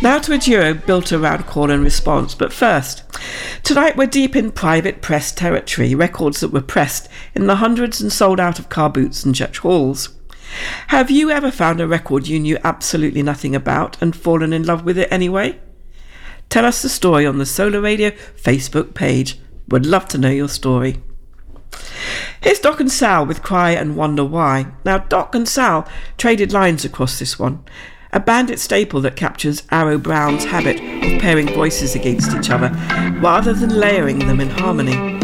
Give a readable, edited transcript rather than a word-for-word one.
Now to a duo built around call and response, but first, tonight we're deep in private press territory, records that were pressed in the hundreds and sold out of car boots and church halls. Have you ever found a record you knew absolutely nothing about and fallen in love with it anyway? Tell us the story on the Solar Radio Facebook page. Would love to know your story. Here's Doc and Sal with Cry and Wonder Why. Now, Doc and Sal traded lines across this one, a Bandit staple that captures Arrow Brown's habit of pairing voices against each other rather than layering them in harmony.